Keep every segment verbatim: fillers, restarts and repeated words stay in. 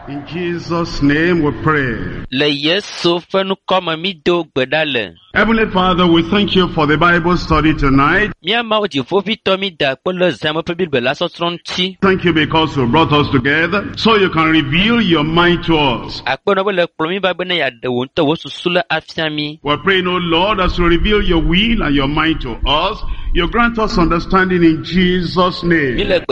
In Jesus' name we pray. Heavenly Father, we thank you for the Bible study tonight. Thank you because you brought us together so you can reveal your mind to us. We're praying, oh Lord, as you reveal your will and your mind to us, you grant us understanding in Jesus' name. And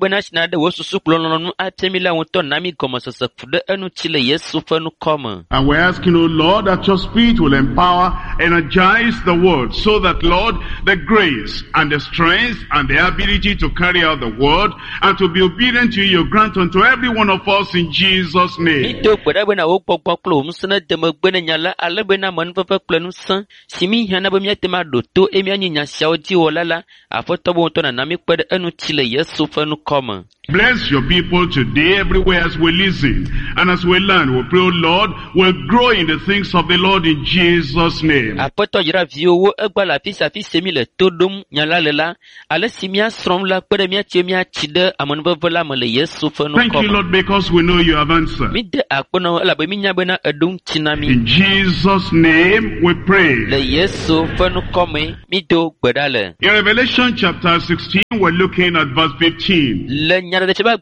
we're asking, oh Lord, that your Spirit will empower, energize the word, so that, Lord, the grace and the strength and the ability to carry out the word and to be obedient to you, you grant unto every one of us in Jesus' name. Bless your people today, everywhere as we listen and as we learn. We pray, oh Lord, we'll grow in the things of the Lord in Jesus' name. Thank you, Lord, because we know you have answered. In Jesus' name we pray. In Revelation chapter sixteen, we're looking at verse fifteen. Behold,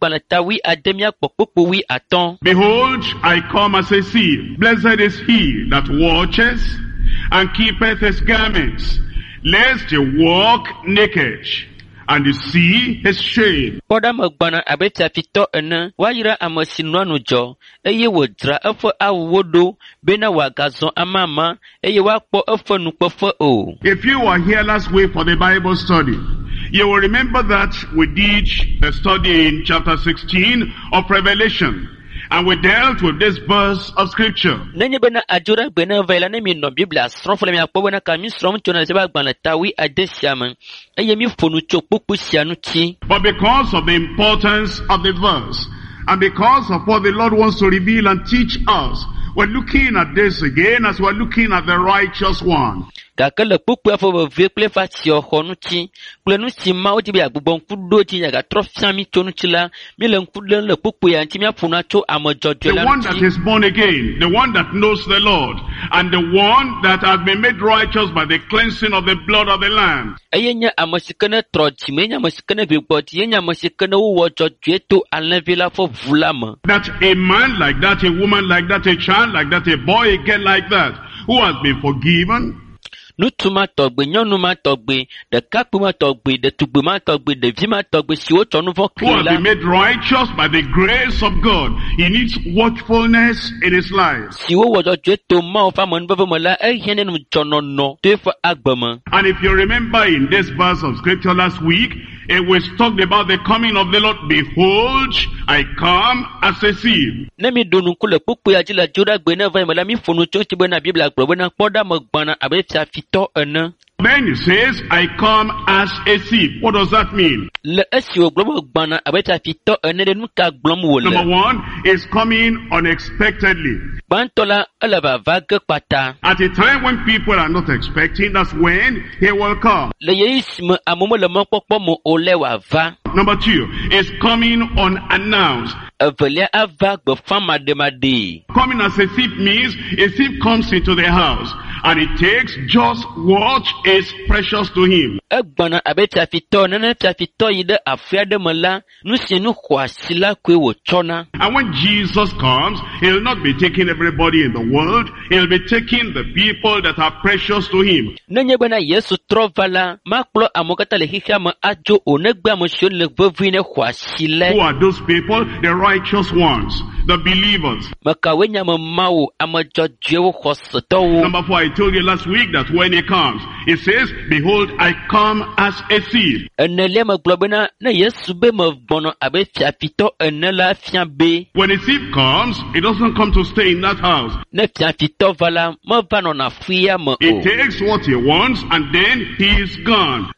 I come as a thief. Blessed is he that watches and keepeth his garments, lest he walk naked and you see his shame. If you were here last week for the Bible study, you will remember that we did a study in chapter sixteen of Revelation. And we dealt with this verse of scripture. But because of the importance of the verse, and because of what the Lord wants to reveal and teach us, we're looking at this again as we're looking at the righteous one. And if the one that is born again, the one that knows the Lord, and the one that has been made righteous by the cleansing of the blood of the Lamb. That a man like that, a woman like that, a child like that, a boy, a girl like that, who has been forgiven, who has been made righteous by the grace of God, he needs watchfulness in his life. And if you remember in this verse of scripture last week, it was talked about the coming of the Lord. Behold, I come as a thief. Then he says, I come as a thief. What does that mean? Number one, is coming unexpectedly. At a time when people are not expecting, that's when he will come. Number two, is coming unannounced. Coming as a thief means a thief comes into the house and it takes just what is precious to him. And when Jesus comes, he'll not be taking everybody in the world, he'll be taking the people that are precious to him. Who are those people? The righteous ones, the believers. Number four, I told you last week that when he comes, he says, behold, I come as a thief. When a thief comes, he doesn't come to stay in that house. He takes what he wants and then he is gone.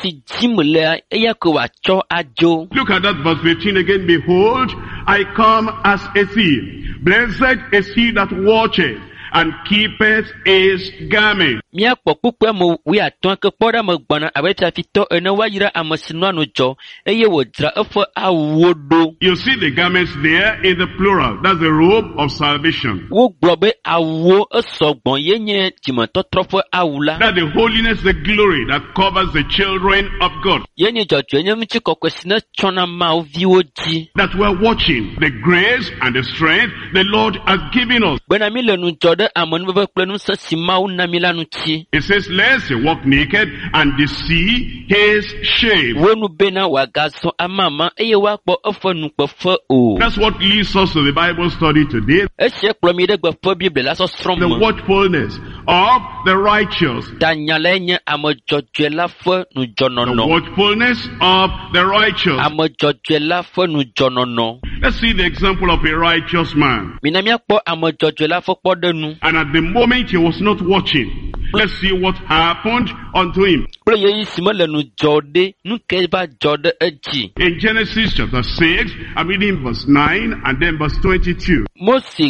Look at that verse fifteen again. Behold, I come as a thief. Blessed is he that watcheth and keepeth his garment. Mia popukwe mo we aton ke poda mo gbana abeta fito ene wayira amasino anojo eye wodra efo awodo. You see the garments there in the plural. That's the robe of salvation. Wo globe awo esogbon yenye timototrofo awula. That the holiness, the glory that covers the children of God. Yenye jojo yenye mchi kokwesina chona ma viwo ji. That we're watching the grace and the strength the Lord has given us. Bena mile nu jode amon bebe plenu sa simau na milanu chi. It says, lest you walk naked and deceive his shame. Wonu bena wagaso amama eye wakpo efo nukpo fo o. That's what leads us to the Bible study today. Eshe plomide gbe fo Bible la so strom. The watchfulness of the righteous. Danyalenye amojojo la fo nu jonono. The watchfulness of the righteous. Amojojo la fo nu jonono. Let's see the example of a righteous man. Minamia po amojojo la fo podenu. And at the moment he was not watching, let's see what happened unto him. In Genesis chapter six, I'm reading verse nine and then verse twenty-two. These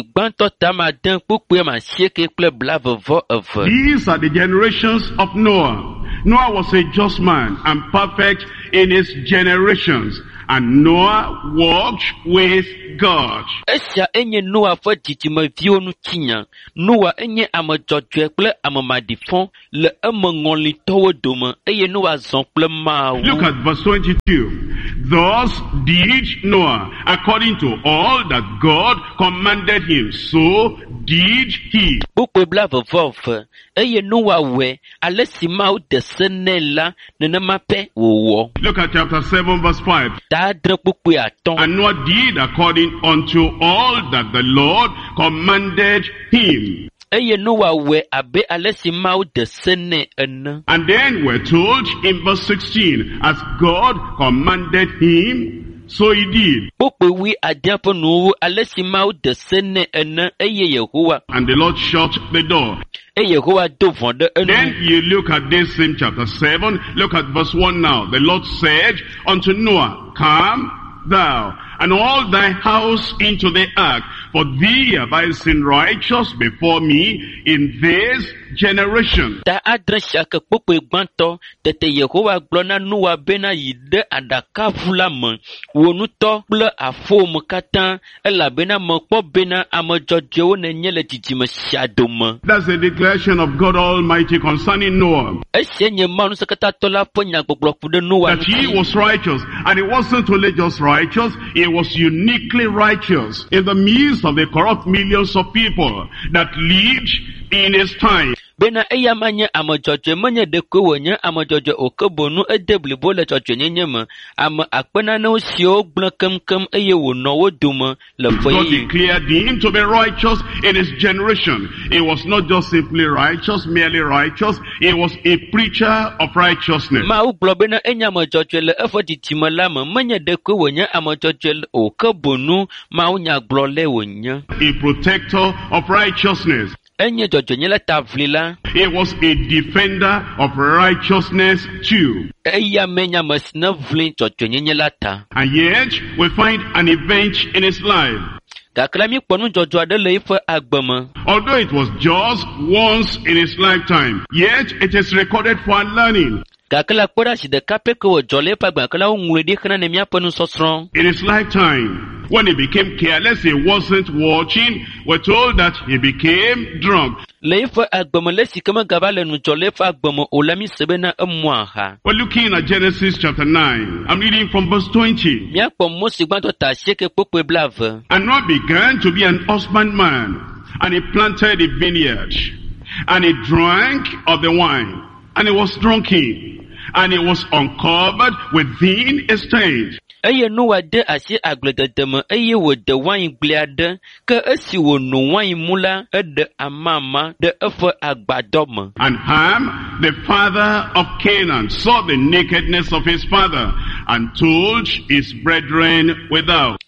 are the generations of Noah. Noah was a just man and perfect in his generations. And Noah walked with God. Esha enye Noah fo jijima vio nu kinya. Noah enye amajojwe ple amamadifon le amangoli towo doma eye Noah zon ple ma. Look at verse twenty-two. Thus did Noah according to all that God commanded him, so did he. Bukwe blave vof eye Noah we alesi ma u desenela nenema pe wo. Look at chapter seven verse five. And Noah did according unto all that the Lord commanded him. And then we're told in verse sixteen, as God commanded him, so he did. And the Lord shut the door. Then you look at this same chapter seven, look at verse one now. The Lord said unto Noah, come thou and all thy house into the ark, for thee have I seen righteous before me in this generation. Ta adresha ke popo gbanto tete Yehowa glona Noah bena yide adaka fulama wonuto ple afom katan ela bena mokpo bena amojojo ne nyele titime shadoma. That's the declaration of God Almighty concerning Noah. Esenye manu sekata tola ponya gbogbo kude Noah. That he was righteous, and he wasn't only just righteous, he was uniquely righteous in the midst of the corrupt millions of people that lived in his time. Bena eya manye amajojo manye deko wonye amajojo okobonu edebli bole jojo nyenyema ama akpena na osio gbon kemkem eye wono woduma le foyi. God declared him to be righteous in his generation. He was not just simply righteous, merely righteous. He was a preacher of righteousness. Ma uglo bena enya amajojo le efo titimala manye deko wonye amajojo okobonu ma unya glo le wonye. A protector of righteousness. He was a defender of righteousness too. And yet, we find an event in his life. Although it was just once in his lifetime, yet it is recorded for learning. In his lifetime, when he became careless, he wasn't watching. We're told that he became drunk. We're looking at Genesis chapter nine. I'm reading from verse twenty. And Noah began to be an husbandman, and he planted a vineyard, and he drank of the wine, and he was drunken. And it was uncovered within his tent. Eye Noah de asi aglededeme eye wo de wine bliade ke esi wo no wine mula ede amama de efo agbadome. And Ham, the father of Canaan, saw the nakedness of his father and told his brethren without.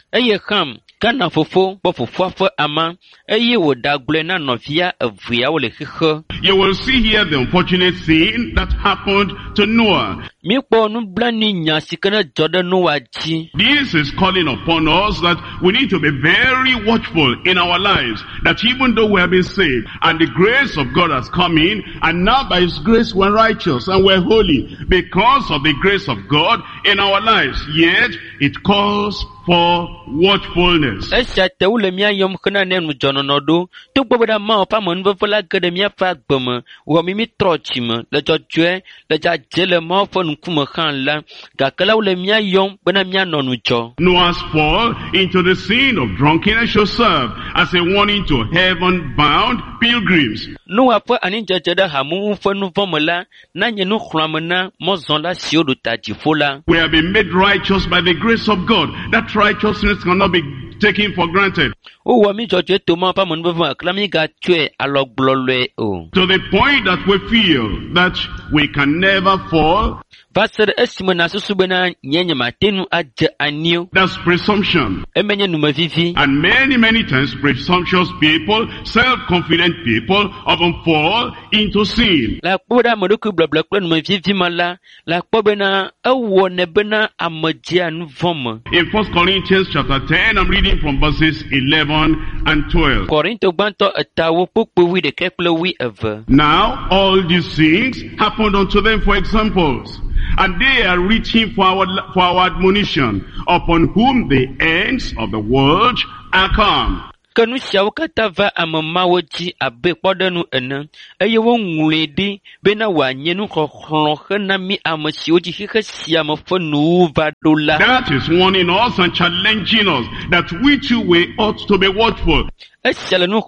eye Ham kana fofo bo fofoa fo ama eye wo dagble na novia avia wo le hehe. You will see here the unfortunate thing that happened to Noah. Mi po nu blani nya sikana joda Noah ji. This is calling upon us that we need to be very watchful in our lives, that even though we have been saved and the grace of God has come in, and now by His grace we're righteous and we're holy because of the grace of God in our lives, yet it calls for watchfulness. Esha te ule mia yom khana ne nu jono nodo tu gbobada ma pa mon vo la gede mia fa gbem wo mi mi trochim le jojwe le ja jele ma fo nu kuma khan la ga kala ule mia yom bana mia nonu jo. Noah's fall into the sin of drunkenness should serve as a warning to heaven-bound pilgrims. Noah fa ani jajada hamu fo nu vomala na nye nu khramana mo zon la sio do tajifola. We have been made righteous by the grace of God. That righteousness cannot be taken for granted. O wa mi jojwe to ma pa mon vo aklami ga tue alogblolwe o. To the point that we feel that we can never fall. Pastor Estimona susubena nyenye matenu aje anio. That's presumption. Emenye numavivi. And many, many times presumptuous people, self-confident people often fall into sin. La poda modoku blabla kwa numavivi mala. La pobena awo nebena amajia nuvom. In First Corinthians chapter ten, I'm reading from verses eleven and twelve. Korinto banto atawo pukpuwi de keplewi ever. Now all these things happened unto them for examples, and they are written for our, for our admonition, upon whom the ends of the world are come. Kanu shawkata va amamawoji abe podanu ena eyewo nguledi bena wanyenu khokhona mi amashiwoji hikhasia mafonu vadola. That is warning us and challenging us that we too we ought to be watchful. And the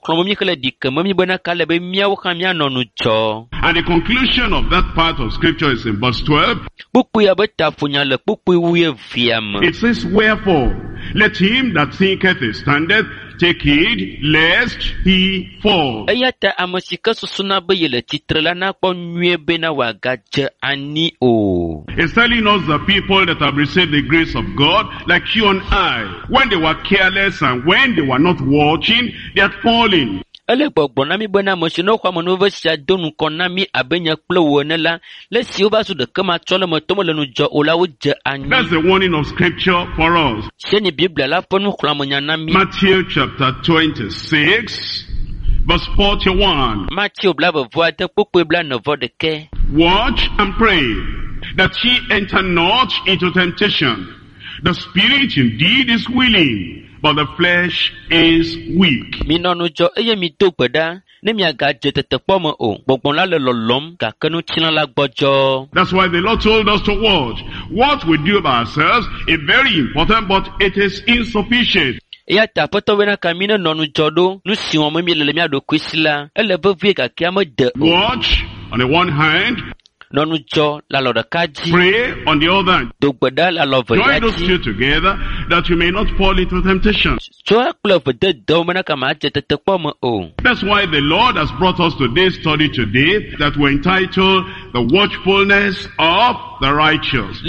conclusion of that part of scripture is in verse twelve. It says, wherefore, let him that thinketh he standeth take heed lest he fall. It's telling us the people that have received the grace of God, like you and I, when they were careless and when they were not watching, they had fallen. That's the warning of scripture for us. Matthew chapter twenty-six, verse forty-one. Watch and pray that ye enter not into temptation. The spirit indeed is willing, but the flesh is weak. That's why the Lord told us to watch. What we do by ourselves is very important, but it is insufficient. Watch on the one hand, pray on the other hand. Join those two together that you may not fall into temptation. That's why the Lord has brought us to this study today that we're entitled The Watchfulness of the Righteous.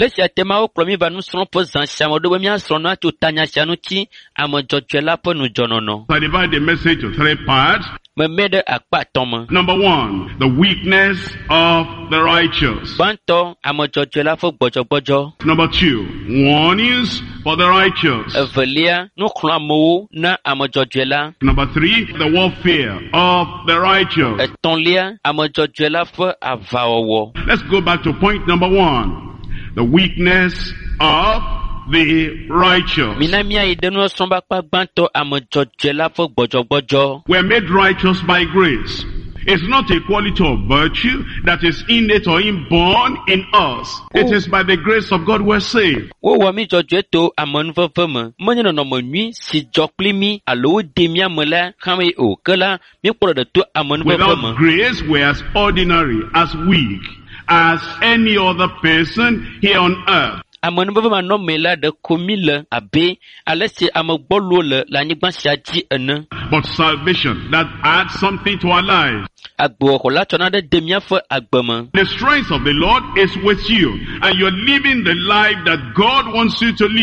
I divide the message to three parts. Number one, the weakness of the righteous. Number two, warnings for the righteous. Number three, the warfare of the righteous. Let's go back to point number one, the weakness of the righteous. We are made righteous by grace. It's not a quality of virtue that is innate or inborn in us. It is by the grace of God we're saved. Without grace, we're as ordinary, as weak as any other person here on earth. But salvation, that adds something to our lives. The strength of the Lord is with you, and you're living the life that God wants you to live.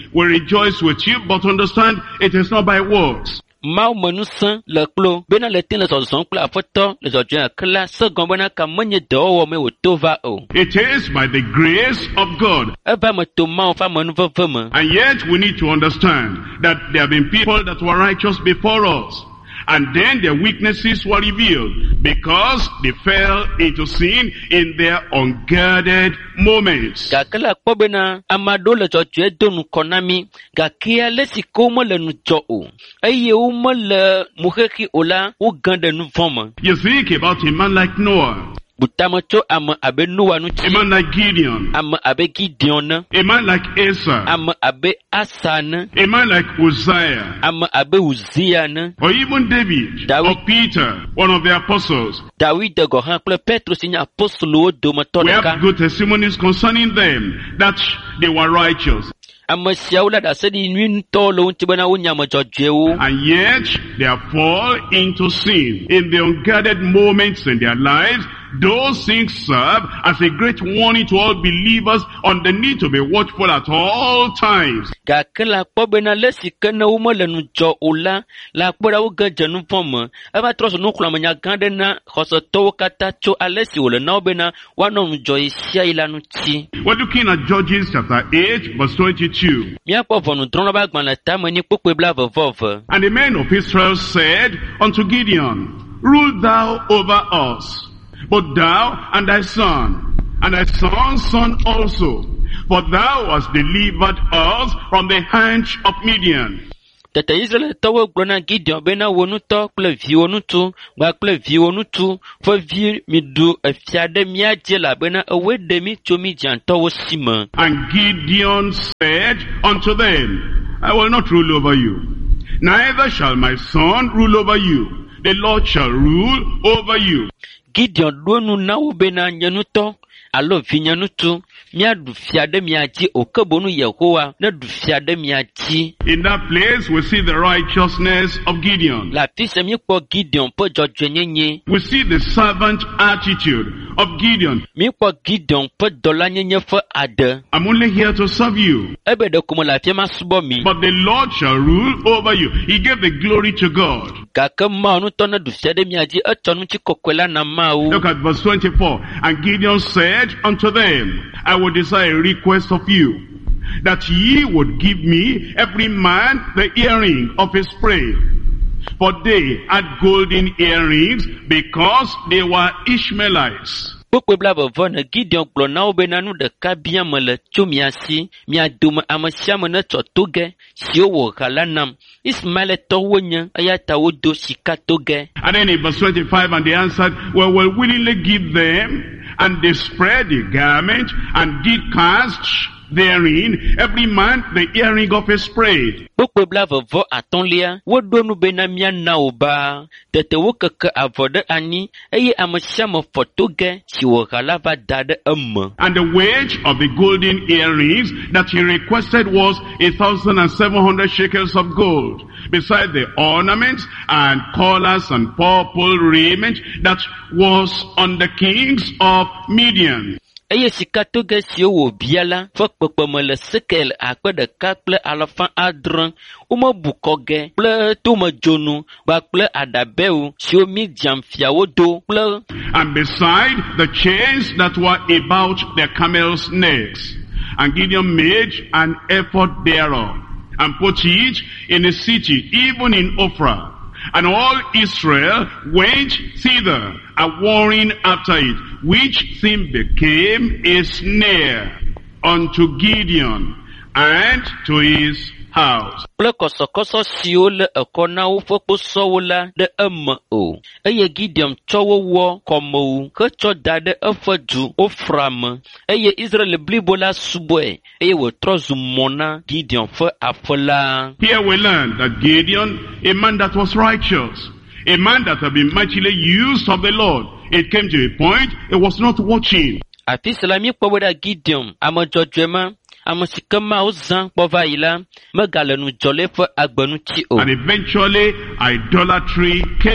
will rejoice with you, but understand it is not by works. Mau menusan le klo bena le tin le zozon kla afoto le zojo kla segon bena ka menye do me wotova o. It is by the grace of God. Eba me to mau fa menu veveme. And yet we need to understand that there have been people that were righteous before us. And then their weaknesses were revealed because they fell into sin in their unguarded moments. Gakela kpobena amado le jojo donu konami gakia le sikomo le nu jo o. Eye o mo le muheki ola o gande nu voma. You think about a man like Noah. Butamacho ama abe Noah nu chi. A man like Gideon. Ama abe Gideon. A man like Asa. Ama abe Asan. A man like Uzziah. Ama abe Uzziah. Or even David. David. Or Peter, one of the apostles. David de gohan kple Petro sinya apostolo do We matodaka. have good testimonies concerning them that they were righteous. Amasiaula da sedi nwin tolo untibana unyama jojewu. And yet they fall into sin in the unguarded moments in their lives. Those things serve as a great warning to all believers on the need to be watchful at all times. Gakela kpobena lesi kana umo le nu jo ola la kpoda u ga jenu pom eba troso nu kula manya gande na khosoto kata cho alesi wole na obena wano nu jo isia ila nu chi. We're looking at Judges chapter eight verse twenty-two. Mia po vonu trono ba gban la tamani popwe bla vovov. And the men of Israel said unto Gideon, Rule thou over us, both thou and thy son, and thy son's son also, for thou hast delivered us from the hand of Midian. Tete Israel tawo glona Gideon bena wonu to kple vi wonu tu gba kple vi wonu tu fo vi mi du afiade mi aje la bena ewe de mi cho mi jan to wo sima. And Gideon said unto them, I will not rule over you, neither shall my son rule over you. The Lord shall rule over you. Gideon donu na wo bena nyanu to alo vi nyanu tu mi adu fiade mi aje okebonu Yehowa na du fiade mi aje. In that place we see the righteousness of Gideon. La fise mi po Gideon po jojo nyenye. We see the servant attitude of Gideon. Mi po Gideon po dola nyenye fo ade. I'm only here to serve you, Ebe de kumo la fie ma subo mi. but the Lord shall rule over you. He gave the glory to God. Kaka ma nu to na du fiade mi aje e tonu chi kokwela na ma o. Look at verse twenty-four. And Gideon said unto them, I will desire a request of you, that ye would give me every man the earring of his prey. For they had golden earrings, because they were Ishmaelites. Pokwe bla vovo na Gideon klo na obena nu de ka bia mele tso miasi mia dum amasia mena totoge si owo kalanam Ismael to wonya ayata wodo sika toge. And then in verse twenty-five, and they answered, well, we'll willingly give them. And they spread the garment, and did cast therein every man the earring of his prey. Pokwe bla vovo atonlia wodo nu bena mia na oba tete wo keke avode ani eye amasia mo fotoge si wo kalava dade em. And the wage of the golden earrings that he requested was a thousand and seven hundred shekels of gold, beside the ornaments and collars and purple raiment that was on the kings of Midian. Eye sika toge si owo biala fo kpekpeme le sekel akpe deka kple alafan adre umo bukoge kple tomejonu gba kple adabeu si o mi diam fiawo do kple. And beside the chains that were about their camels' necks. And Gideon made an ephod thereof, and put it in a city, even in Ophrah. And all Israel went thither, a warring after it, which thing became a snare unto Gideon and to his house. Ple koso koso siwo le ekona wo fokpo sowo la de eme o. Eye Gideon tsɔ wo wɔ kɔmewu ke tsɔ da ɖe eƒe du Ofra me. Eye Israel blibo la subɔe eye wòtrɔ zu mɔ na Gideon ƒe aƒe la. Here we learn that Gideon, a man that was righteous, a man that had been mightily used of the Lord, it came to a point he was not watching. Afi si la mi kpɔ be ɖe Gideon ame dzɔdzɔe ma. Ame si ke mawo zã kpɔ va yi la megale nu dzɔ le eƒe agbenuti o. And eventually idolatry came in.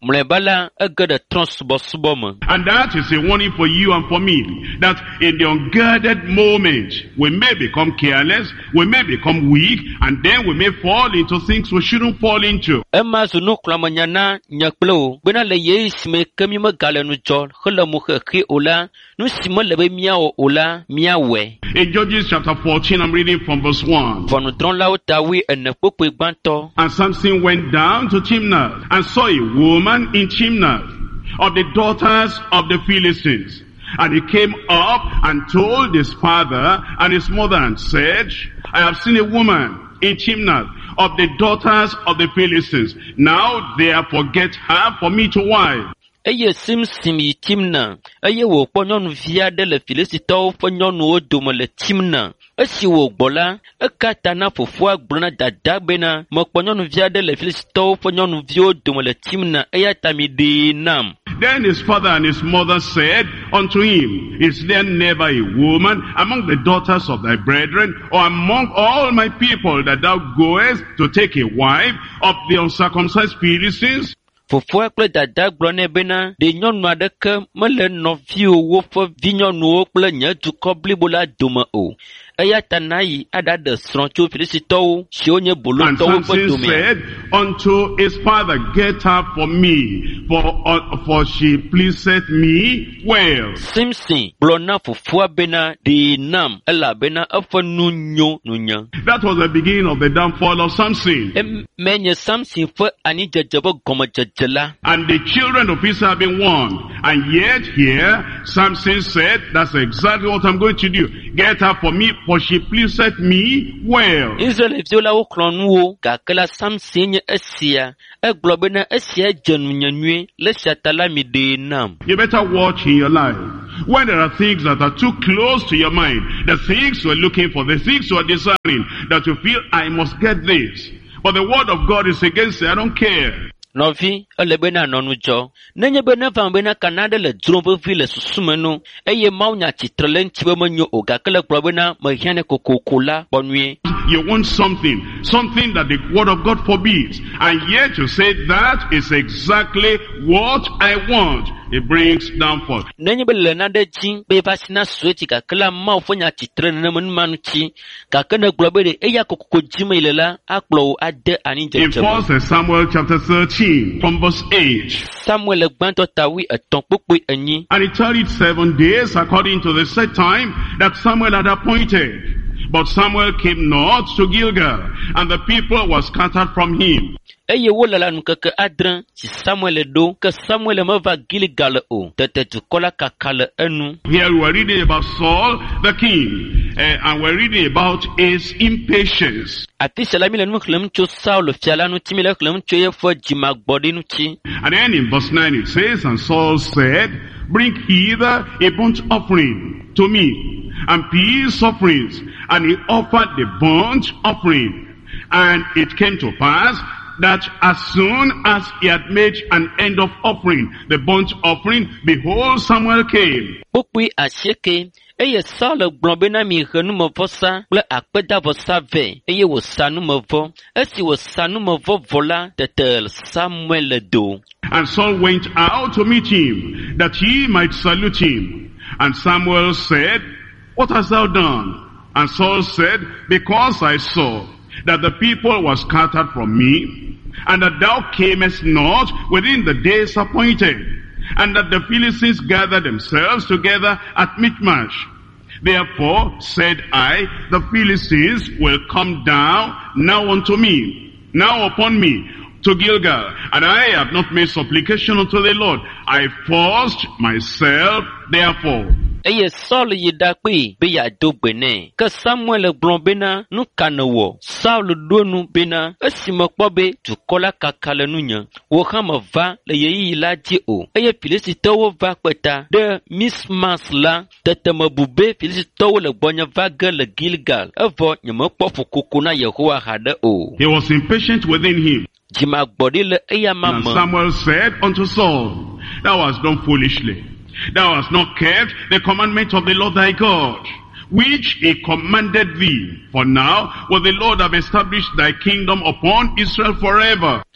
mlɔeba la ege ɖe trɔ̃subɔsubɔ me. And that is a warning for you and for me, that in the unguarded moment, we may become careless, we may become weak, and then we may fall into things we shouldn't fall into. Ema zu nu kplɔmenya na nye kple wo, bena le ye si me ke mi megale nu dzɔ, hele mu xexi o la, nu si mele be miawɔ o la, miawɔe. In Judges chapter fourteen, I'm reading from verse one. Ʋɔnudrɔ̃lawo ta wi ene kpokpoe gbãtɔ. And Samson went down to Timnath, and saw a woman in Timnath, of the daughters of the Philistines. And he came up and told his father and his mother, and said, I have seen a woman in Timnath, of the daughters of the Philistines. Now therefore get her for me to wife. Eye Simsim yi Timna, eye wòkpɔ nyɔnuvi aɖe le Filistitɔwo ƒe nyɔnuwo dome le Timna. Esi wògbɔ la, eka ta na fofoa gblɔ na dadaa bena mekpɔ nyɔnuvi aɖe le Filistitɔwo ƒe nyɔnuviwo dome le Timna, eya ta miɖee nam. Then his father and his mother said unto him, Is there never a woman among the daughters of thy brethren, or among all my people, that thou goest to take a wife of the uncircumcised Philistines? Fofoa kple dadaa gblɔ nɛ bena ɖe nyɔnu aɖeke mele nɔviwo woƒe vinyɔnuwo kple nye dukɔ blibo la dome o. Eya ta nayi aɖaɖe srɔ̃ tso Filistitɔwo siwo nye bolotɔwo ƒe And Samson domea. said unto his father, Get her for me, for, uh, for she pleaseth me well. Simson gblɔ na fofoa bena ɖee nam elabena eƒe nu nyo nunya. That was the beginning of the downfall of Samson. Menye Samson ƒe anidzedze ƒe gɔmedzedze la. And the children of Israel have been warned. And yet here, Samson said, that's exactly what I'm going to do. Get her for me, for she pleaseth me well. Israelviwo la wokplɔ nuwo, gake la Samson nye esia. Egblɔ bena esia dze nunye nyuie, le esia ta la miɖee nam. You better watch in your life. When there are things that are too close to your mind, the things you're looking for, the things you're desiring, that you feel, I must get this. But the word of God is against it, I don't care. Nɔvi, ele bena nɔnu dzɔ. Nenye be neva bena kana ɖe le dzrom vevi le susume nu, eye Mawu nya tsitre le ŋuti be menyo o, gake le gblɔ bena mehiã ne kokoko la kpɔ nyuie. You want something, something that the word of God forbids, and yet you say that is exactly what I want. It brings downfall. Nenye be le naɖe dzi be eva si na suetsi, gake la Mawu ƒe nya tsitre nenema numanu tsi, gake ne gblɔ be ɖe eya kokoko dzim ele la, akplɔ wo ade In anidzedze me. First Samuel chapter thirteen, from verse eight. Samuel gbãtɔ ta wi etɔ̃ kpokpoe enyi. And it tarried seven days according to the set time that Samuel had appointed. But Samuel came not to Gilgal, and the people were scattered from him. Eye wole la nukeke adre si Samuel ɖo, ke Samuel meva Gilgal o, tete dukɔ la kaka le enu. Here we are reading about Saul the king, uh, and we're reading about his impatience. Afi sia la mi le nu xlẽm tso Saul fia la ŋuti, mi le xlẽm tso ye ƒe dzimagbɔɖi ŋuti. And then in verse nine it says, And Saul said, Bring hither a burnt offering to me, and peace offerings. And he offered the burnt offering. And it came to pass that as soon as he had made an end of offering the burnt offering, behold, Samuel came. Kpokpoe asieke, eye Saul gblɔ bena mihe numevɔsa kple akpedavɔsa vɛ, eye wòsa numevɔ. Esi wòsa numevɔ vɔ la, tete Samuel do. And Saul went out to meet him, that he might salute him. And Samuel said, What hast thou done? And Saul said, Because I saw that the people were scattered from me, and that thou camest not within the days appointed, and that the Philistines gathered themselves together at Michmash. Therefore said I, the Philistines will come down now unto me, now upon me, to Gilgal, and I have not made supplication unto the Lord. I forced myself therefore. Eye Saul yi ɖakpee be yeado gbe nɛ, ke Samuel gblɔ bena nu ka nèwɔ. Saul ɖo nu bena esi mekpɔ be dukɔ la kaka le nunye, wò hã meva le ɣeyiɣi la dzi o, eye Filistitɔwo va kpeta ɖe Mismas la, tete mebu be Filistitɔwo le gbɔnye va ge le Gilgal, evɔ nyemekpɔ ƒokoko na Yehowa haɖe o. He was impatient within him. Dzimagbɔɖi le eya ma And me. Samuel said unto Saul, Thou hast done foolishly. Thou hast not kept the commandment of the Lord thy God, which he commanded thee. For now will the Lord have established thy kingdom upon Israel forever.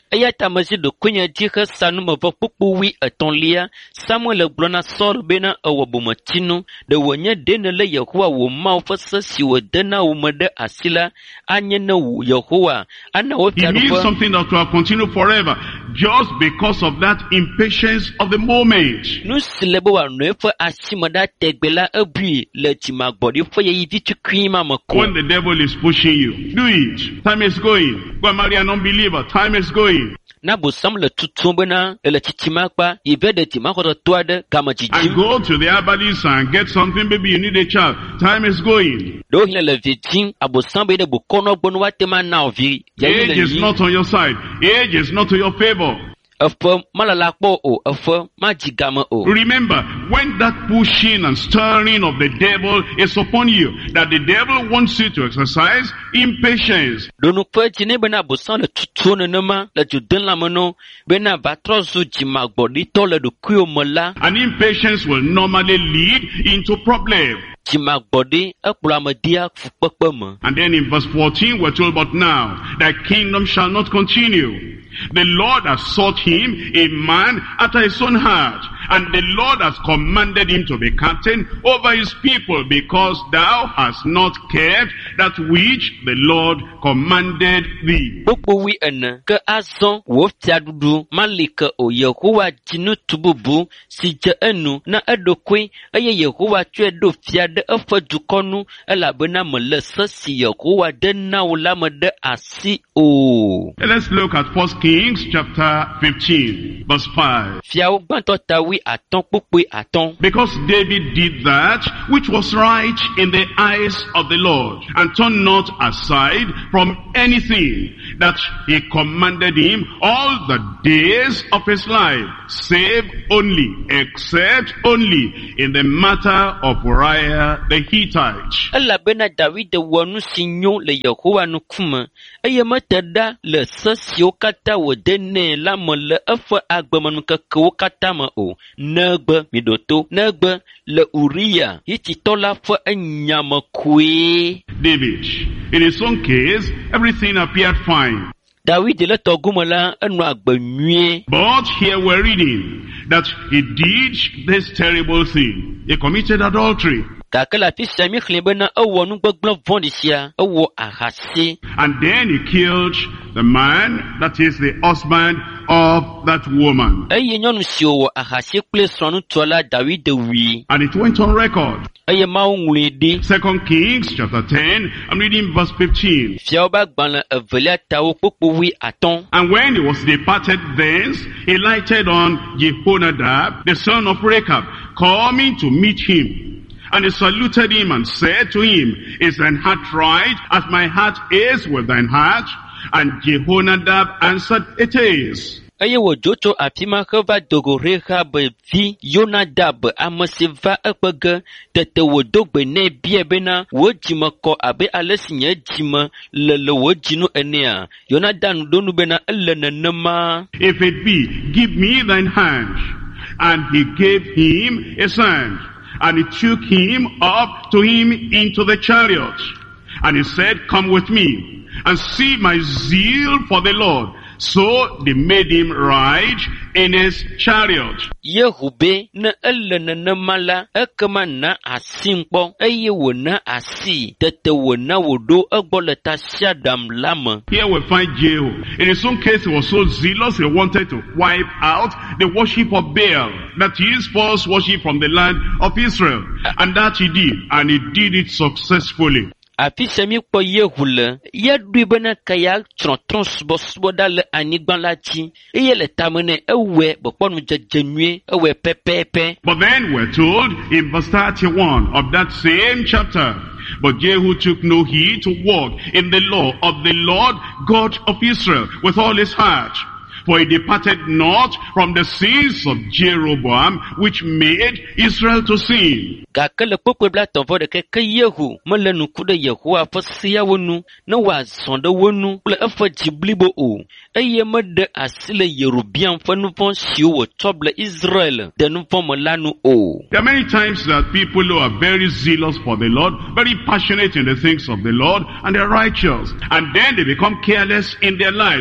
eya ta me zi ɖokuinye dzi hesa numevɔ kpukpuwi etɔ̃lia Samuel gblɔ na Saul bena ewɔ bometsinu ɖe wònye ɖe ne le Yehowa wò Mawu ƒe se si wòde na wò me ɖe asi la anye ne wò Yehowa ana wo He needs fiaɖuƒe. something that will continue forever, just because of that impatience of the moment. Nu si le be wòanɔ eƒe asime ɖa tegbe la ebui le dzimagbɔɖi ƒe yeyivi tukui ma me ko. When the devil is pushing you, do it. Time is going. Go and marry an unbeliever. Time is going. Na bosam le tutum bena ele titima kpa yive ɖe timaxɔtɔtɔ aɖe game And dzidzim. go to the herbalist and get something. Maybe you need a child. Time is going. Ɖewo hin le vi dzim abosam be ɖe bokɔnɔ gbɔ ne woate ma na wo vi. Yayi Age le is yi. not on your side. Age is not to your favor. Eƒe malala kpɔ o, eƒe madzi game o. Remember, when that pushing and stirring of the devil is upon you, that the devil wants you to exercise impatience. Ɖonu ƒe dzi ne bena abosam le tutu nenema le dzodem lãme no bena va trɔ zu dzimagbɔɖitɔ le ɖokuiwo me la. And impatience will normally lead into problem. Dzimagbɔɖi ekplɔ ame dia fukpekpe me. And then in verse fourteen, we're told, but now thy kingdom shall not continue. The Lord has sought him, a man after his own heart, and the Lord has commanded him to be captain over his people, because thou hast not kept that which the Lord commanded thee. Gbogbo wi ene ke azɔ wò fiaɖuɖu mali ke o Yehowa dzinu tu bubu si dze enu na eɖokui eye Yehowa tsɔe ɖo fia ɖe eƒe dukɔ nu elabena mele se si Yehowa de na wo la me ɖe asi o. And let's look at First Kings chapter fifteen, verse five. Fiawo gbãtɔ tawi atɔ̃ kpukpui atɔ̃. Because David did that which was right in the eyes of the Lord, and turned not aside from anything that he commanded him all the days of his life, save only, except only in the matter of Uriah the Hittite. Elabena David wɔ nu si nyo le Yehowa ŋkume eye mete ɖa le se siwo katã wòde nɛ la me le eƒe agbemeŋkekewo katã me o, negbe miɖoto negbe le Uria Hititɔ la ƒe enya me koe. David, in his own case, everything appeared fine. David le tɔgume la enɔ agbe nyuie. But here we're reading that he did this terrible thing. He committed adultery. Gake le afi sia mi xlẽ bena ewɔ nu gbegblẽ vɔ̃ɖi sia, ewɔ ahasi. And then he killed the man that is the husband of that woman. Eye nyɔnu si wɔ ahasi kple srɔ̃nutɔ la David wui. And it went on record. Eye Mawu ŋlɔe ɖi. Second Kings chapter ten, I'm reading verse fifteen. Fiawo be agbalẽ evelia tawo kpukpuwi atɔ̃. And when he was departed thence, he lighted on Jehonadab, the son of Rechab, coming to meet him. And he saluted him and said to him, Is thine heart right, as my heart is with thine heart? And Jehonadab answered, It is. Eye wòdzo tso afi ma heva dogo Rehab vi Yonadab ame si va eƒe ge, tete wòdo gbe nɛ bia bena wò dzime kɔ abe ale si nye dzime le le wò dzinu enea. Yonadab ɖo nu bena ele nenema. If it be, give me thine hand. And he gave him his hand. And he took him up to him into the chariot. And he said, Come with me, and see my zeal for the Lord. So they made him ride in his chariot. Yehube ne ele nenema la ekema na asi ŋkpɔ eye wòna asi tete wòna wòɖo egbɔ le tasiaɖam la me. Here we find Jehu. In his own case, he was so zealous, he wanted to wipe out the worship of Baal. That is false worship from the land of Israel. And that he did. And he did it successfully. Afi sia mi kpɔ Yehu le, yeɖoe bena ke ya tsrɔ̃ trɔ̃subɔsubɔ ɖa le anyigba la dzi, eye le tame nɛ ewɔe bekpɔnu dzedze nyuie, ewɔe pɛpɛpɛ. But then we're told in verse thirty-one of that same chapter, but Jehu took no heed to walk in the law of the Lord God of Israel with all his heart. For he departed not from the sins of Jeroboam, which made Israel to sin. Gake le kpekpe bla tɔvɔ ɖeke ke Yehu mele nuku ɖe Yehowa ƒe seawo nu ne wòazɔ ɖe wo nu kple eƒe dzi blibo o, eye meɖe asi le Yerobiam ƒe nu vɔ̃ siwo wòtsɔ ble Israel de nu vɔ̃ me la nu o. There are many times that people who are very zealous for the Lord, very passionate in the things of the Lord, and they're righteous, and then they become careless in their lives.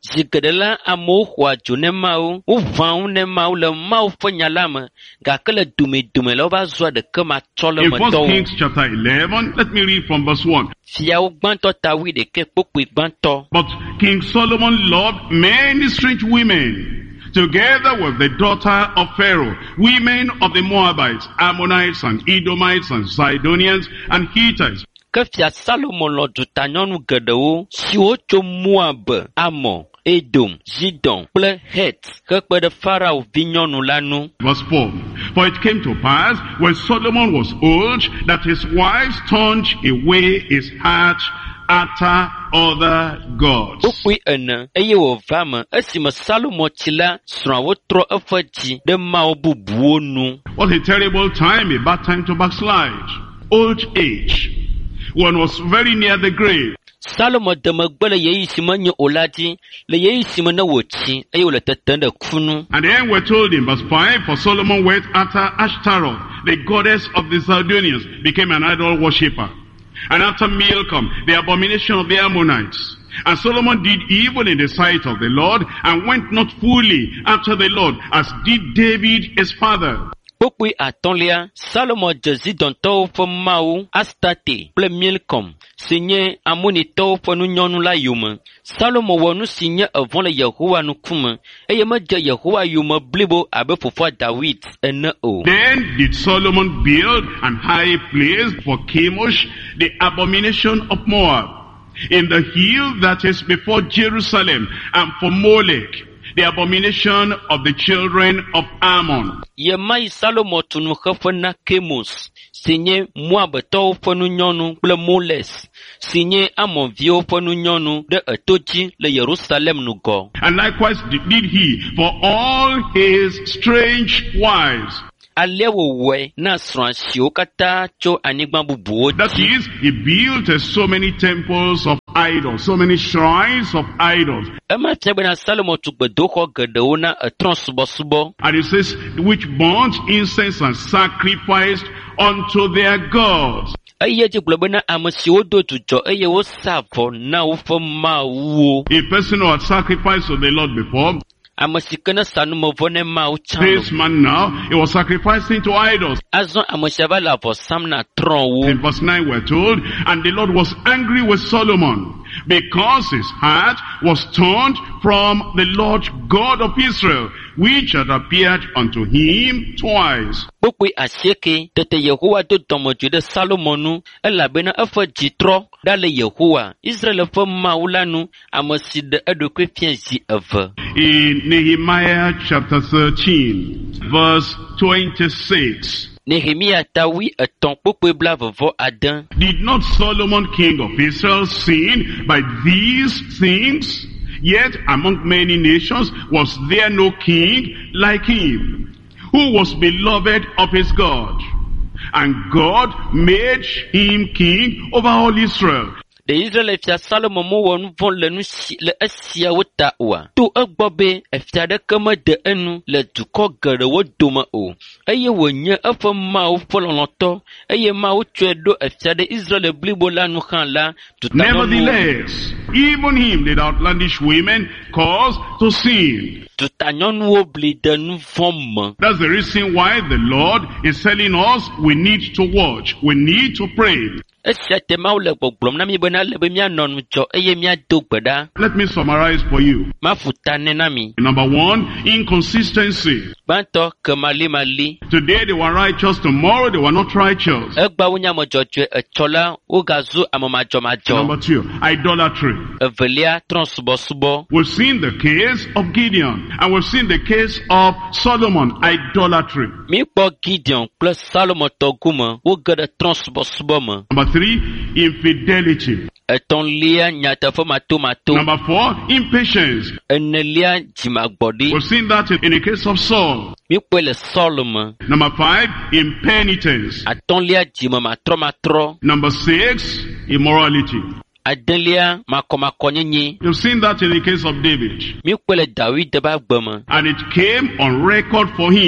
Zigedela amo hwa jone mau, u vau ne mau le mau fanyalama, gakele dume dume loba zwa de kema chole In First mato. Kings chapter eleven, let me read from verse one. Fia u gbanto tawi de ke pokwi gbanto. But King Solomon loved many strange women, together with the daughter of Pharaoh, women of the Moabites, Ammonites, and Edomites, and Sidonians, and Hittites. Ke fia Salomon lo duta nyɔnu geɖewo siwo tso Moab, Amon, Edom, Zidon kple Het ke kpe ɖe Farao vinyɔnu la nu. Verse four. For it came to pass, when Solomon was old, that his wives turned away his heart after other gods. Wokpui ene eye wòva me esime Salomo tsi la srɔ̃awo trɔ eƒe dzi ɖe mawo bubuwo nu. What a terrible time, a bad time to backslide. Old age. One was very near the grave. Salomo de megbe le yeyi si menye o la dzi, le yeyi si me ne wòtsi eye wòle tetem ɖe ku nu. And then we're told in verse five, for Solomon went after Ashtaroth, the goddess of the Sidonians, became an idol worshipper. And after Milcom, the abomination of the Ammonites. And Solomon did evil in the sight of the Lord, and went not fully after the Lord, as did David his father. Kpokpui atɔ̃lia, Salomo dze Zidontɔwo ƒe mawu Astarte kple Milkom si nye Amonitɔwo ƒe nunyɔnu la yome. Salomo wɔ nu si nye evɔ le Yehowa ŋkume, eye medze Yehowa yome blibo abe fofoa David ene o. Then did Solomon build an high place for Chemosh, the abomination of Moab, in the hill that is before Jerusalem, and for Molech, the abomination of the children of Ammon. Yemai Salomo tu nuxeƒe na Chemos, si nye Moabtɔwo ƒe nunyɔnu kple Moles, si nye Amonviwo ƒe nunyɔnu ɖe eto dzi le Yerusalem nugɔ. And likewise did he for all his strange wives. Ale wòwɔe na srɔ̃a siwo katã tso anyigba bubuwo That dzi. is, he built uh, so many temples of idols, so many shrines of idols. Ema fia bena Salomo tu gbedoxɔ geɖewo na etrɔ̃ subɔsubɔ. And it says, which burnt incense and sacrificed unto their gods. Eye dzi gblɔ bena ame siwo do dzudzɔ eye wosa vɔ na woƒe mawuwo. A person who had sacrificed to the Lord before, Ame si ke ne sa numevɔ ne mawu tsã this lo. man now, he was sacrificing to idols. Azɔ ame sia va le avɔ sam na trɔ̃wo. In verse nine we're told, and the Lord was angry with Solomon, because his heart was turned from the Lord God of Israel, which had appeared unto him twice. Kpokpui asieke tete Yehowa do dɔmedzoe ɖe Salomo nu elabena eƒe dzi trɔ ɖa le Yehowa, Israel ƒe Mawu la nu, ame si ɖe eɖokui fia zi eve. In Nehemiah chapter thirteen, verse twenty-six. Nehemia tawi etɔ̃ kpokpui blavevɔ ade. Did not Solomon king of Israel sin by these things? Yet among many nations was there no king like him, who was beloved of his God. And God made him king over all Israel. De Israel fia Salomo mewɔ nu vɔ̃ le nu si le esiawo ta oa. To egbɔ be efia ɖeke meɖe enu le dukɔ geɖewo dome o. Eye wònye eƒe Mawu ƒe lɔlɔ̃tɔ, eye Mawu tsɔe ɖo efia ɖe Israel blibo la nu hã la. Nevertheless, even him did outlandish women cause to sin. Tutanyɔnuwo bli de nu vɔ̃ me. That's the reason why the Lord is telling us we need to watch, we need to pray. Esia te Mawu le gbɔgblɔm na mi bena le be mianɔ nu dzɔ eye miado gbe ɖa. Let me summarize for you. Mafu ta ne na mi. Number one, inconsistency. Gbãtɔ kemalimali. Today they were righteous, tomorrow they were not righteous. Egbawo nyame dzɔdzɔe etsɔ la wogazu amemadzɔmadzɔ. Number two, idolatry. Evelia trɔ̃subɔsubɔ. We've seen the case of Gideon, and we've seen the case of Solomon, idolatry. Mikpɔ Gideon kple Salomo tɔgume wo ge ɖe trɔ̃subɔsubɔ me. Number three, infidelity. Etɔ̃lia nyateƒe matomato. Number four, impatience. Enelia dzimagbɔɖi. We've seen that in the case of Saul. Mikpɔe le Saul me. Number five, impenitence. Atɔ̃lia dzimematrɔmatrɔ. Number six, immorality. Adelia makɔmakɔnyenye. You've seen that in the case of David. Mikpɔe le David ƒe agbe me. And it came on record for him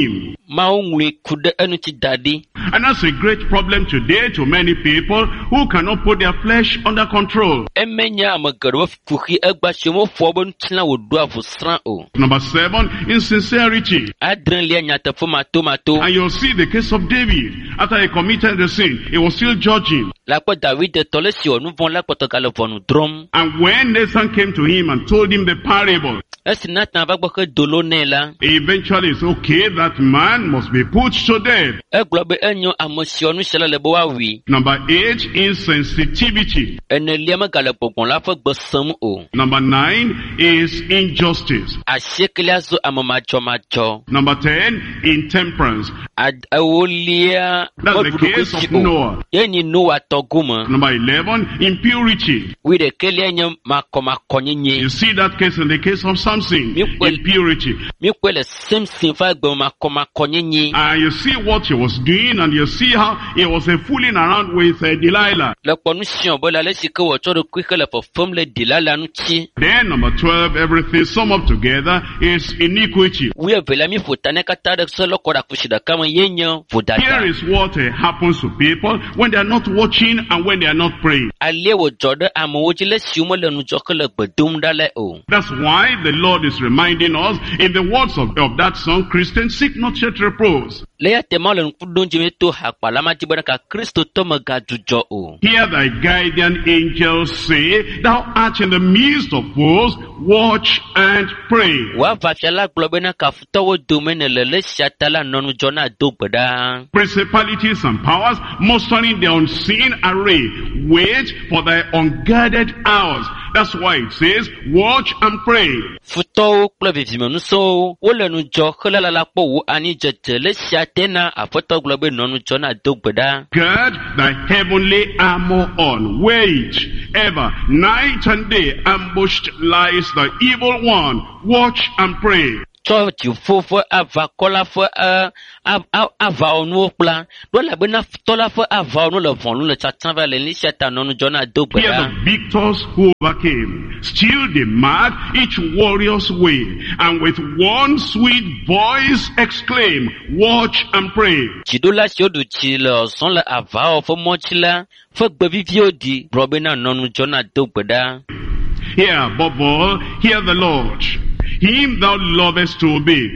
Mawu ŋlɔe ku ɖe eŋuti da ɖi. And that's a great problem today to many people who cannot put their flesh under control. Eme nye ame geɖewo kuxi egba si wofɔ wobe ŋutilã wòɖo avu srã o. Number seven, insincerity. Adrelia nyateƒe matomato. And you'll see the case of David. After he committed the sin, he was still judging. La kpɔ David tɔ le si wɔ nu vɔ̃ la kpɔtɔ gale ʋɔnu drɔ̃m. And when Nathan came to him and told him the parable, esi Natan va gbɔ xe dolo nɛ la. eventually it's okay, that man must be put to death. Egblɔ be enyo ame si wɔ nu sia la le be woawui. Number eight, insensitivity. Enelia megale gbɔgbɔn la ƒe gbe sem o. Number nine is injustice. Asiekelia zo ame madzɔmadzɔ. Number ten, intemperance. Ewolia That's the case of Noah. Ye nyi Noah tɔgome. Number eleven, impurity. Wi ɖekelia nye makɔmakɔnyenye. You see that case in the case of Samson. Impurity. Mi kpɔe le Samson ƒe agbe makɔmakɔnyenye. And you see what he was doing, and you see how he was uh, fooling around with uh, Delilah. Le kpɔ nu siɔ be la le si ke wɔtsɔ ɖokui xe le fefem le Delilah ŋuti. Then number twelve, everything sum up together is iniquity. Wi evelia mi ƒo ta ne katã ɖe se le kɔ ɖe kusi ɖeka me ye nye vodada. Here is what uh, happens to people when they are not watching and when they are not praying. Alie wòdzɔ ɖe amewo dzi le siwo mele nudzɔxe le gbe dom ɖa le o. That's why the Lord is reminding us in the words of, of that song, Christians, seek not yet repose. Le ya tema le ŋkudom dzi mi to hakpala ma dzi be ka Kristo tɔ megadzudzɔ o. Hear thy guardian angels say, thou art in the midst of woes, watch and pray. Wòava fia la gblɔ be na kafutɔwo dome ne le le sia ta la nɔ nudzɔ na do gbe ɖa. Principalities and powers mustering the unseen array, wait for thy unguarded hours. That's why it says, watch and pray. Futɔwo kple vivimenusɔwo wole nudzɔ hele la la kpɔ wo ani dzedze le sia te na aƒetɔ gblɔ be nɔ nudzɔ na do gbe ɖa. Gird thy heavenly armor on, wait ever, night and day, ambushed lies the evil one, watch and pray. Tsɔ dziƒo ƒe aʋakɔ la ƒe aʋawɔnuwo kpla. Ɖo elabena futɔ la ƒe aʋawɔnu le vɔ̃nu le tsatsam va le lisia ta nɔ nudzɔ na do gbe Here ɖa. the victors who overcame still they mark each warrior's way, and with one sweet voice exclaim, watch and pray. Dziɖola siwo ɖu dzi le zɔm le aʋawɔ ƒe mɔdzi la ƒe gbeviviwo ɖi gblɔ bena nɔ nudzɔ na do gbe ɖa. Here above all, hear the Lord. Him thou lovest to obey.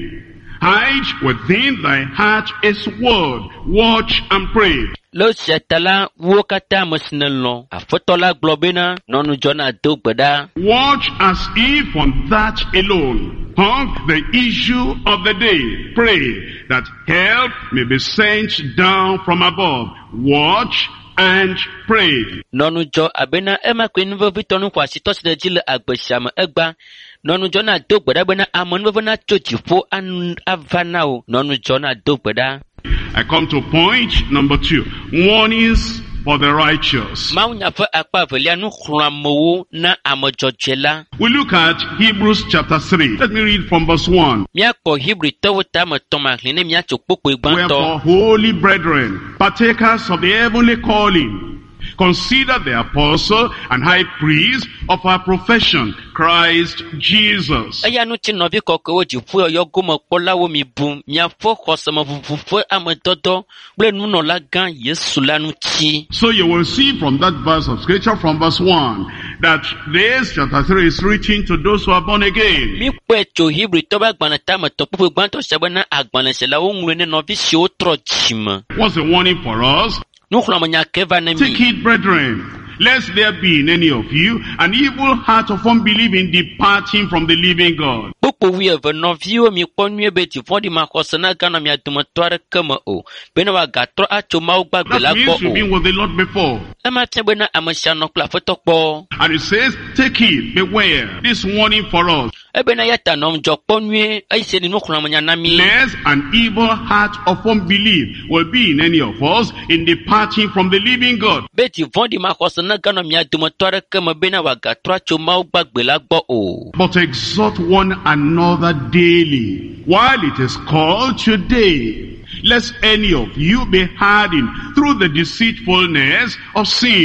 Hide within thy heart his word. Watch and pray. Le sia ta la wo katã ame si ne lɔ̃ aƒetɔ la gblɔ bena nɔ nudzɔ na do gbe ɖa. Watch as if on that alone hung the issue of the day. Pray that help may be sent down from above. Watch and pray. Nɔ nudzɔ abena ema koe nuvevitɔ nu xɔ asitɔ si le dzi le agbe sia me egba. Nɔ nudzɔ na do gbe ɖa bena ame nuveve na tso dziƒo anu ava na wo. Nɔ nudzɔ na do gbe ɖa. I come to point number two. Warnings for the righteous. Mawunya ƒe akpa evelia nu xlɔ̃ amewo na ame dzɔdzɔe la. We look at Hebrews chapter three. Let me read from verse one. Míakpɔ Hebritɔwo tame tɔmahli ne míatso kpokpoe Wherefore, gbãtɔ. holy brethren, partakers of the heavenly calling, consider the apostle and high priest of our profession, Christ Jesus. Eya ŋuti nɔvi kɔkɔewo dziƒo yɔyɔ gome kpɔlawo mi bum miafɔ xɔseme vuvu ƒe amedɔdɔ kple nunɔla gã Yesu la ŋuti. So you will see from that verse of scripture, from verse one, that this chapter three is written to those who are born again. Mi kpɔe tso Hebritɔ ƒe agbalẽ tame tɔ kpokpoe gbãtɔ sia bena agbalẽsilawo ŋlɔe ne nɔvi siwo trɔ dzime. What's the warning for us? Nuxlɔ̃menya ke va ne Take mi. it, brethren, lest there be in any of you an evil heart of unbelief in departing from the living God. Kpokpo wi eve nɔviwo mi kpɔ nyuie be dziƒɔɖi maxɔse na ganɔ mia dometɔ aɖeke me o bena wòagatrɔ atso Mawu gbagbe la That means you've gbɔ been o. with the Lord before. Ema fia bena ame sia nɔ kple aƒetɔ kpɔ. And it says, take it, beware. This warning for us. Ebena ya ta nɔm dzɔ kpɔ nyuie eyi se ni nuxlɔ̃menya na mi. Lest an evil heart of unbelief will be in any of us in departing from the living God. Be dziƒɔɖi maxɔse na ganɔ mia dometɔ aɖeke me bena wòagatrɔ atso Mawu gbagbe la gbɔ o. But exhort one another daily, while it is called today, lest any of you be hardened through the deceitfulness of sin.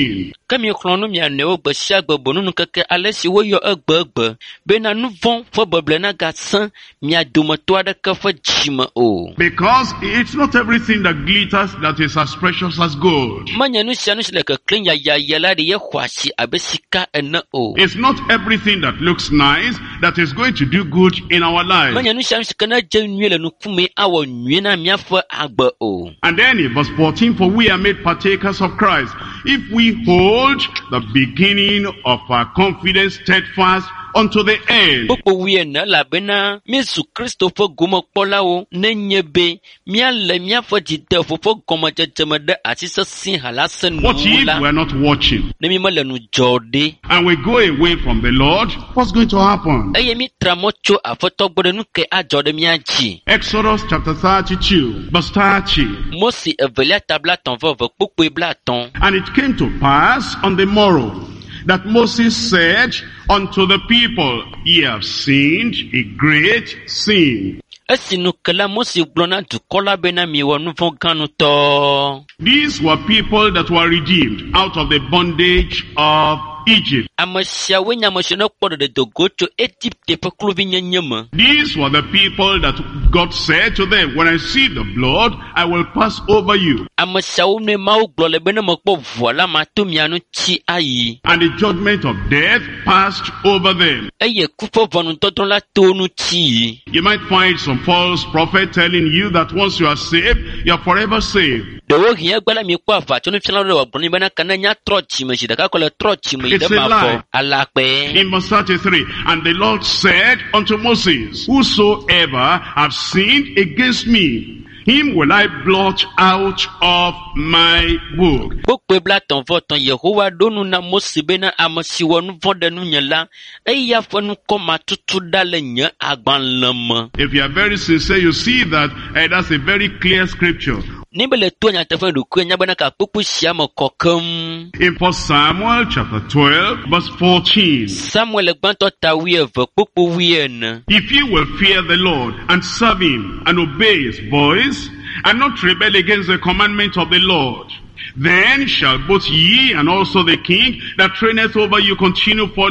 ke mi xlɔ̃ nu mia nɔewo gbe sia gbe bonunu keke ale si woyɔ egbe egbe bena nu vɔ̃ ƒe beble na gasẽ mia dometɔ aɖeke ƒe dzime o. Because it's not everything that glitters that is as precious as gold. Menye nu sia nu si le keklẽ yayaya la ɖe ye xɔ asi abe sika ene o. It's not everything that looks nice that is going to do good in our lives. Menye nu sia nu si ke ne dze nyuie le nukume awɔ nyuie na míaƒe agbe o. And then in verse fourteen, for we are made partakers of Christ, if we hold the beginning of our confidence steadfast unto the end. Kpokpo wuiene elabena míezu Kristo ƒe gomekpɔlawo nenye be míale míaƒe dzideƒo ƒe gɔmedzedzeme ɖe asi sesẽ halase nu What if la. we are not watching? Ne mi mele nu dzɔ ɖe. And we go away from the Lord, what's going to happen? Eye mi tra mɔ tso aƒetɔ gbɔ ɖe nu ke adzɔ ɖe mía dzi. Exodus chapter thirty-two, verse thirty. Mose evelia tabla tɔn vɔ ve kpokpoe bla tɔn. And it came to pass on the morrow that Moses said unto the people, ye have sinned a great sin. Esi nu ke la Mose gblɔ na dukɔ la bena miewɔ nu vɔ̃ gã nutɔ. These were people that were redeemed out of the bondage of Egypt. Ame siawoe nye ame siwo ne kpɔ ɖeɖe dogo tso Egipte ƒe kluvinyenye me. These were the people that God said to them, when I see the blood, I will pass over you. Ame siawo ne Mawu gblɔ le be ne mekpɔ ʋua la mato mia nu tsi ayi. And the judgment of death passed over them. Eye ku ƒe ʋɔnudɔdrɔ̃ la to nu tsi yi. You might find some false prophet telling you that once you are saved, you are forever saved. Ɖewo hi egbe la mi kpɔ aʋatsɔnufiala ɖe wòagblɔ nɛ bena ke ne nya trɔ tsime zi ɖeka ko le trɔ tsime yi It's ɖe a mavɔ lie. alakpɛ. In verse thirty-three, and the Lord said unto Moses, whosoever have sinned against me, him will I blot out of my book. Kpokpoe bla tɔn vɔ tɔn Yehowa ɖo nu na Mose bena ame si wɔ nu vɔ̃ ɖe nunye la, eya ƒe nukɔ matutu ɖa le nye agbalẽ me. If you are very sincere, you see that uh, that's a very clear scripture. Ne be le to nyateƒe ɖokui nya bena kakpokpo sia me kɔkem. In First Samuel chapter twelve, verse fourteen. Samuel gbãtɔ ta wuieve kpokpo wuiene. If you will fear the Lord and serve him and obey his voice and not rebel against the commandment of the Lord, then shall both ye and also the king that reigneth over you continue for